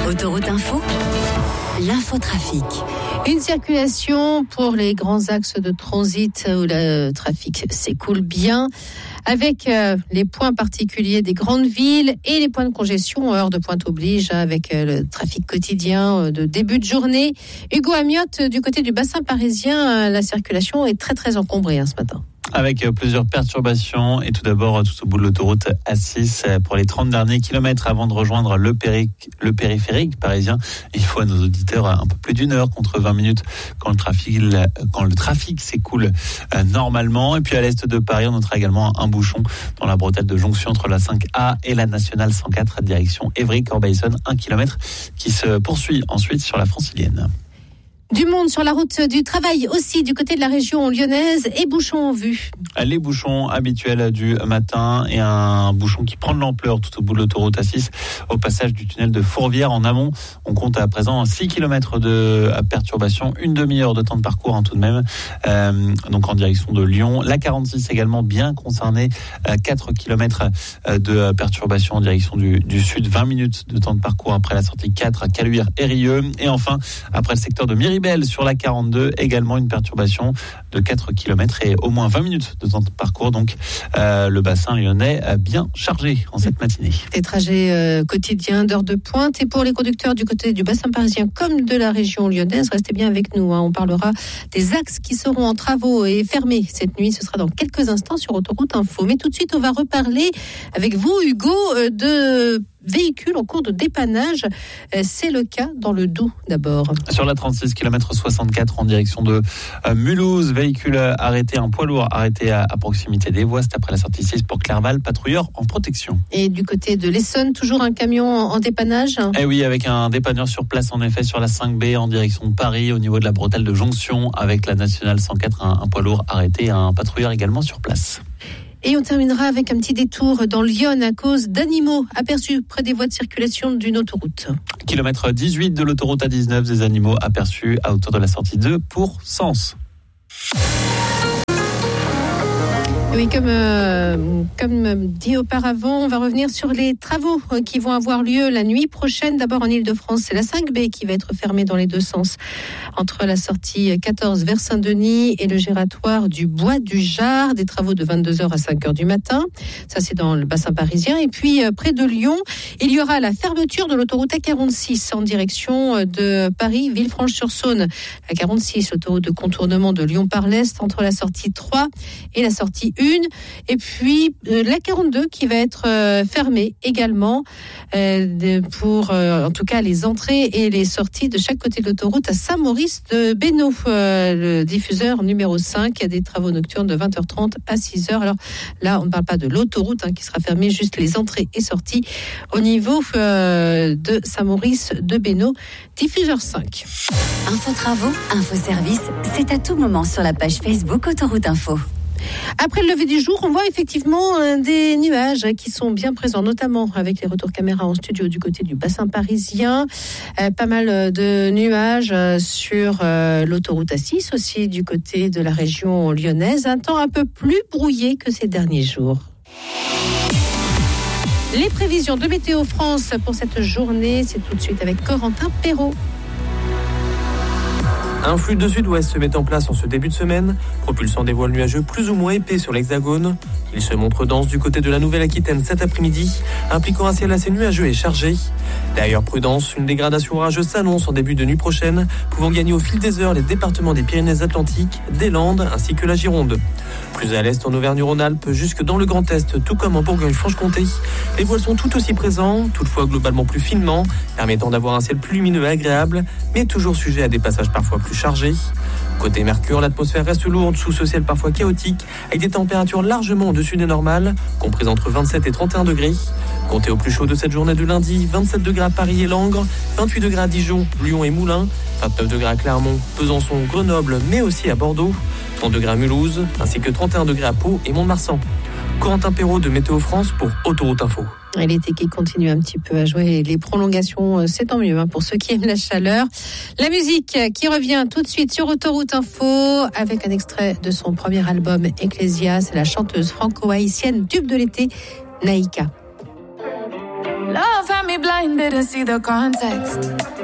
Autoroute Info, l'infotrafic. Une circulation pour les grands axes de transit où le trafic s'écoule bien, avec les points particuliers des grandes villes et les points de congestion, heure de pointe oblige, avec le trafic quotidien de début de journée. Hugo Amiotte, du côté du bassin parisien, la circulation est très très encombrée ce matin. Avec plusieurs perturbations et tout d'abord tout au bout de l'autoroute A6 pour les 30 derniers kilomètres avant de rejoindre le périphérique parisien. Il faut à nos auditeurs un peu plus d'une heure contre 20 minutes quand le trafic s'écoule normalement. Et puis à l'est de Paris, on notera également un bouchon dans la bretelle de jonction entre la 5A et la nationale 104 direction Évry-Corbeil-Essonnes, 1 kilomètre qui se poursuit ensuite sur la francilienne. Du monde sur la route du travail aussi du côté de la région lyonnaise et bouchons en vue. Les bouchons habituels du matin et un bouchon qui prend de l'ampleur tout au bout de l'autoroute A6 au passage du tunnel de Fourvière en amont. On compte à présent 6 km de perturbation, une demi-heure de temps de parcours tout de même, donc en direction de Lyon. La 46 également bien concernée, 4 km de perturbation en direction du sud, 20 minutes de temps de parcours après la sortie 4 à Caluire et Rieux. Et enfin, après le secteur de Miribel sur la 42, également une perturbation de 4 km et au moins 20 minutes de temps de parcours. Donc le bassin lyonnais bien chargé en cette matinée. Des trajets quotidiens d'heures de pointe. Et pour les conducteurs du côté du bassin parisien comme de la région lyonnaise, restez bien avec nous. On parlera des axes qui seront en travaux et fermés cette nuit. Ce sera dans quelques instants sur Autoroute Info. Mais tout de suite, on va reparler avec vous, Hugo, de véhicules en cours de dépannage. C'est le cas dans le Doubs d'abord. Sur la 36 km 64 en direction de Mulhouse, véhicule arrêté, un poids lourd arrêté à proximité des voies. C'est après la sortie 6 pour Clerval, patrouilleur en protection. Et du côté de l'Essonne, toujours un camion en dépannage. Eh oui, avec un dépanneur sur place en effet sur la 5B en direction de Paris au niveau de la bretelle de jonction avec la nationale 104, un poids lourd arrêté, un patrouilleur également sur place. Et on terminera avec un petit détour dans Lyon à cause d'animaux aperçus près des voies de circulation d'une autoroute. Kilomètre 18 de l'autoroute A19, des animaux aperçus à hauteur de la sortie 2 pour Sens. Oui, comme dit auparavant, on va revenir sur les travaux qui vont avoir lieu la nuit prochaine. D'abord en Ile-de-France, c'est la 5B qui va être fermée dans les deux sens entre la sortie 14 vers Saint-Denis et le giratoire du Bois du Jard. Des travaux de 22h à 5h du matin. Ça, c'est dans le bassin parisien. Et puis, près de Lyon, il y aura la fermeture de l'autoroute A46 en direction de Paris, Villefranche-sur-Saône. La 46, autoroute de contournement de Lyon par l'Est entre la sortie 3 et la sortie 1. Et puis la 42 qui va être fermée également pour en tout cas les entrées et les sorties de chaque côté de l'autoroute à Saint-Maurice de Bénaud. Le diffuseur numéro 5, il y a des travaux nocturnes de 20h30 à 6h. Alors là, on ne parle pas de l'autoroute qui sera fermée, juste les entrées et sorties au niveau de Saint-Maurice de Bénaud, diffuseur 5. Info travaux, info service, c'est à tout moment sur la page Facebook Autoroute Info. Après le lever du jour, on voit effectivement des nuages qui sont bien présents, notamment avec les retours caméra en studio du côté du bassin parisien. Pas mal de nuages sur l'autoroute A6, aussi du côté de la région lyonnaise. Un temps un peu plus brouillé que ces derniers jours. Les prévisions de Météo France pour cette journée, c'est tout de suite avec Corentin Perrault. Un flux de sud-ouest se met en place en ce début de semaine, propulsant des voiles nuageux plus ou moins épais sur l'Hexagone. Il se montre dense du côté de la Nouvelle-Aquitaine cet après-midi, impliquant un ciel assez nuageux et chargé. D'ailleurs, prudence, une dégradation orageuse s'annonce en début de nuit prochaine, pouvant gagner au fil des heures les départements des Pyrénées-Atlantiques, des Landes ainsi que la Gironde. Plus à l'est en Auvergne-Rhône-Alpes, jusque dans le Grand Est, tout comme en Bourgogne-Franche-Comté, les voiles sont tout aussi présents, toutefois globalement plus finement, permettant d'avoir un ciel plus lumineux et agréable, mais toujours sujet à des passages parfois plus chargés. Côté Mercure, l'atmosphère reste lourde sous ce ciel parfois chaotique, avec des températures largement au-dessus des normales, comprises entre 27 et 31 degrés. Comptez au plus chaud de cette journée de lundi, 27 degrés à Paris et Langres, 28 degrés à Dijon, Lyon et Moulins, 29 degrés à Clermont, Besançon, Grenoble, mais aussi à Bordeaux, 30 degrés à Mulhouse, ainsi que 31 degrés à Pau et Mont-de-Marsan. Corentin Perrault de Météo France pour Autoroute Info. Et l'été qui continue un petit peu à jouer les prolongations, c'est tant mieux pour ceux qui aiment la chaleur. La musique qui revient tout de suite sur Autoroute Info avec un extrait de son premier album Ecclesia. C'est la chanteuse franco-haïtienne tube de l'été, Naïka. Love had me blinded. didn't see the context.